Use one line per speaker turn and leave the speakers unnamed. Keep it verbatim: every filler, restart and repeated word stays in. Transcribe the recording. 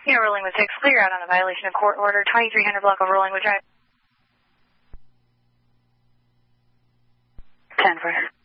You know, Rolling with six, clear out on a violation of court order, twenty-three hundred block of Rolling with drive. ten four.